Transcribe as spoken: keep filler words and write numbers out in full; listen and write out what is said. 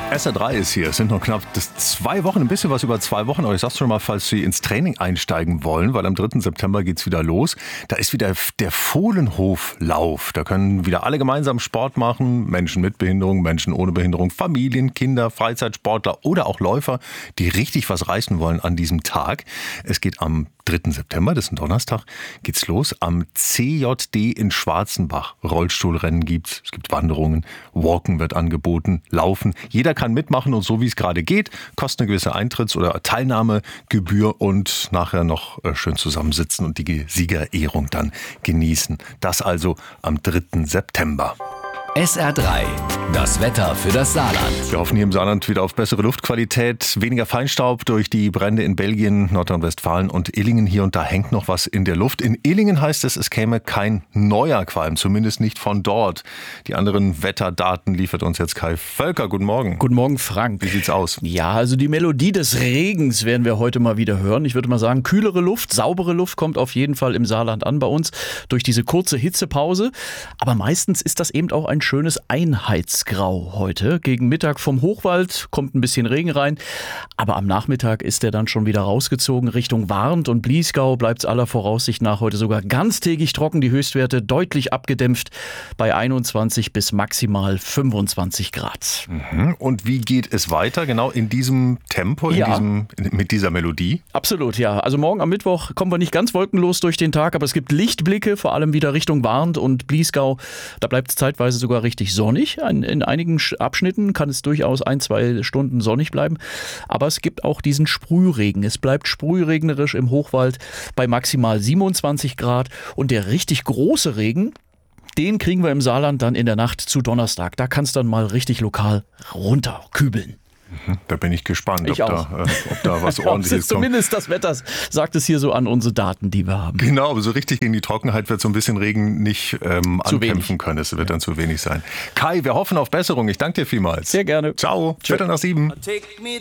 S R drei ist hier. Es sind noch knapp zwei Wochen, ein bisschen was über zwei Wochen. Aber ich sag's schon mal, falls Sie ins Training einsteigen wollen, weil am dritten September geht's wieder los. Da ist wieder der Fohlenhoflauf. Da können wieder alle gemeinsam Sport machen. Menschen mit Behinderung, Menschen ohne Behinderung, Familien, Kinder, Freizeitsportler oder auch Läufer, die richtig was reißen wollen an diesem Tag. Es geht am dritten September, das ist ein Donnerstag, geht's los. Am C J D in Schwarzenbach. Rollstuhlrennen gibt's, es gibt Wanderungen, Walken wird angeboten, Laufen. Jeder kann mitmachen und so wie es gerade geht, kostet eine gewisse Eintritts- oder Teilnahmegebühr und nachher noch schön zusammensitzen und die Siegerehrung dann genießen. Das also am dritten September. S R drei, das Wetter für das Saarland. Wir hoffen hier im Saarland wieder auf bessere Luftqualität, weniger Feinstaub durch die Brände in Belgien, Nordrhein-Westfalen und Illingen. Hier und da hängt noch was in der Luft. In Illingen heißt es, es käme kein neuer Qualm, zumindest nicht von dort. Die anderen Wetterdaten liefert uns jetzt Kai Völker. Guten Morgen. Guten Morgen, Frank. Wie sieht's aus? Ja, also die Melodie des Regens werden wir heute mal wieder hören. Ich würde mal sagen, kühlere Luft, saubere Luft kommt auf jeden Fall im Saarland an bei uns durch diese kurze Hitzepause. Aber meistens ist das eben auch ein schönes Einheitsgrau heute. Gegen Mittag vom Hochwald kommt ein bisschen Regen rein, aber am Nachmittag ist er dann schon wieder rausgezogen Richtung Warnt und Bliesgau. Bleibt es aller Voraussicht nach heute sogar ganztägig trocken, die Höchstwerte deutlich abgedämpft bei einundzwanzig bis maximal fünfundzwanzig Grad. Mhm. Und wie geht es weiter, genau in diesem Tempo, in Ja. diesem, mit dieser Melodie? Absolut, ja. Also morgen am Mittwoch kommen wir nicht ganz wolkenlos durch den Tag, aber es gibt Lichtblicke, vor allem wieder Richtung Warnt und Bliesgau. Da bleibt es zeitweise sogar richtig sonnig. In einigen Abschnitten kann es durchaus ein, zwei Stunden sonnig bleiben. Aber es gibt auch diesen Sprühregen. Es bleibt sprühregnerisch im Hochwald bei maximal siebenundzwanzig Grad. Und der richtig große Regen, den kriegen wir im Saarland dann in der Nacht zu Donnerstag. Da kann es dann mal richtig lokal runterkübeln. Da bin ich gespannt, Ich ob, auch. Da, äh, ob da was Ja, ordentliches kommt. zumindest das Wetter sagt es hier so an unsere Daten, die wir haben. Genau, aber so richtig gegen die Trockenheit wird so ein bisschen Regen nicht ähm, Zu ankämpfen wenig. können. Es wird dann zu wenig sein. Kai, wir hoffen auf Besserung. Ich danke dir vielmals. Sehr gerne. Ciao. Tschö. Viertel nach sieben.